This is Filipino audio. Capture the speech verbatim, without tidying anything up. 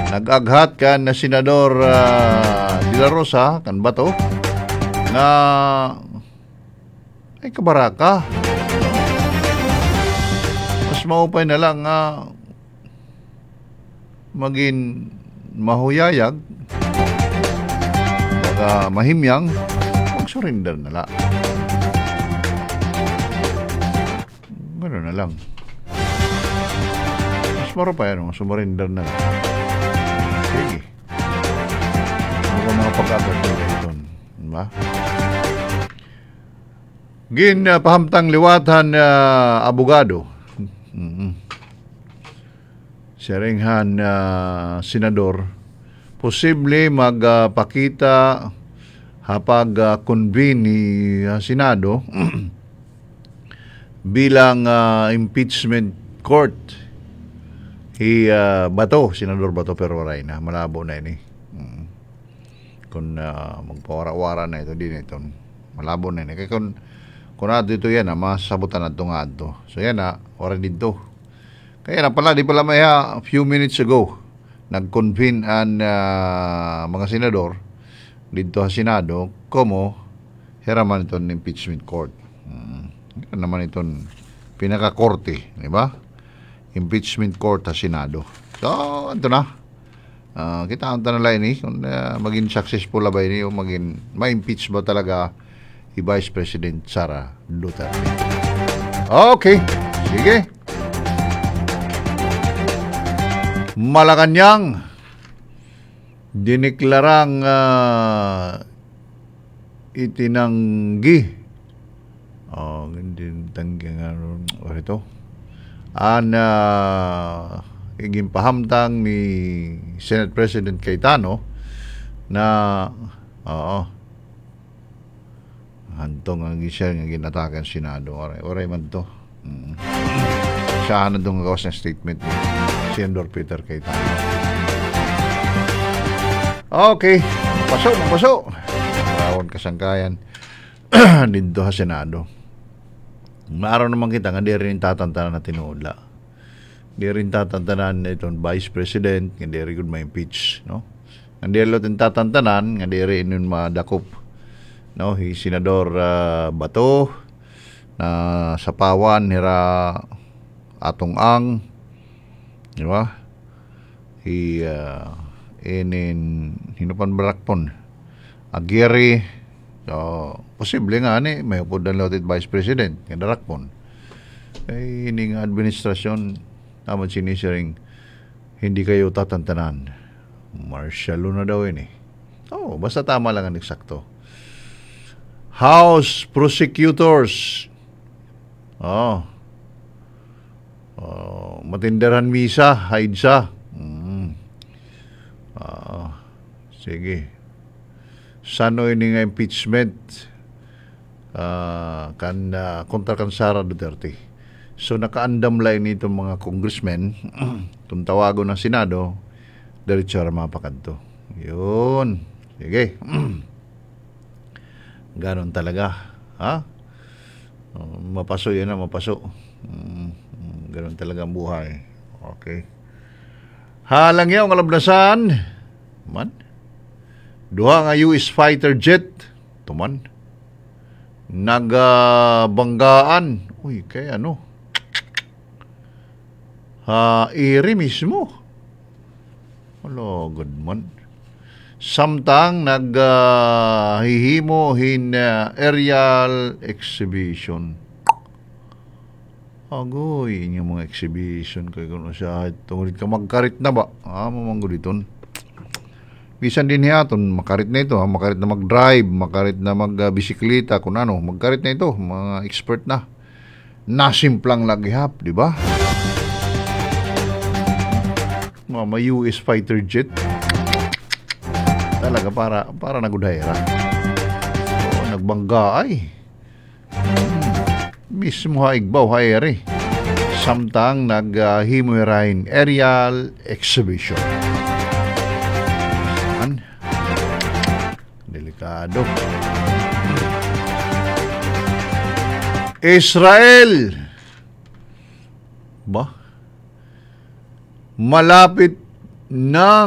nag-aghat kan na Senador uh, De La Rosa kan ba to na ay kabaraka mas maupay na lang nga uh, maging mahuyayag baka mahimyang mag-surrender na lang. Gano'n na lang. Mas maro pa yan, sumurrender na lang. Sige. Ano ba mga pag-agot nila ito? Diba? Gin, uh, pahamtang liwatan uh, abogado. Mm-hmm. Serenghan uh, senador, posible magpakita uh, hapag uh, convene ni uh, Senado bilang uh, impeachment court. Hi uh, Bato, Senador Bato Perwaray na malabo na ini. Mm. Kung uh, magpawara-wara na ito din ito, malabo na ini. Kaya kung kung ato ito yan, ah, masabutan na ito nga ito. So yan na, ah, oras dito. Kaya na pala, di pala may a few minutes ago, nag-convene ang uh, mga senador dito sa Senado, como hiraman ito ng impeachment court. Hmm. Ito naman itong pinaka-korte, di ba? Impeachment court sa Senado. So, ito na. Uh, kita ang tanalay ni, kung uh, maging successful ba ini, o maging ma-impeach ba talaga si Vice President Sara Duterte. Okay, sige. Malacanang diniklarang uh, itinanggi oh, hindi tanggi nga oh, ito an uh, iging pahamtang ni Senate President Cayetano na oo hantong ang gisya nga ginatakan Senado oray, oray man to mm. siya na itong gawas ng statement ni Senador Peter Cayetano. Okay, paso, paso. Rawon kasangkayan dito sa Senado. Maaraw naman kita nga di rin tatantanan na tinuula. Di rin tatantanan na itong Vice President, nga di rin good ma-impeach, no? Nga di rin tatantanan, nga di rin yun madakop. No, si Senador uh, Bato, na sa pawan, hira atong ang, di ba? Si, uh, inin hinupan barakpon Aguirre so posible nga ni may upod ang loaded Vice President nga darakpon ay ini nga administrasyon naman sinisiring hindi kayo tatantanan martial law na daw ini oh basta tama lang ang eksakto. House prosecutors oh, oh matindaran misa haidsa. Uh, sige sano ini nga impeachment uh, kan uh, kontra kan Sara Duterte so nakaandam lang itong mga congressmen kung tawago ng Senado diretso ra mapakadto yun sige ganon talaga ha uh, mapaso yan na mapaso um, ganon talaga ang buhay. Okay. Halang yaw ng alabnasan man duha nga U S fighter jet tuman nagabanggaan uh, uy kay ano ha iri mismo hello good man samtang naghihimo uh, hin uh, aerial exhibition. Agoy, yung mga exhibition kay kuno siya tungod ka magkarit na ba? Ah, mamanggo diton. Bisan din hiaton makarit na ito, ha? Makarit na mag-drive, makarit na mag-bisikleta, kung ano, magkarit na ito, mga expert na. Nasimplang laghihap, di ba? Mga may U S fighter jet. Talaga para para nagudayra. So, nagbangga ay. Mismo haigbaw hayari samtang naghimuyrain uh, aerial exhibition. An delikado. Israel ba malapit na